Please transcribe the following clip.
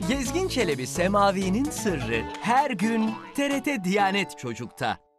Gezgin Çelebi Semavi'nin sırrı her gün TRT Diyanet Çocuk'ta.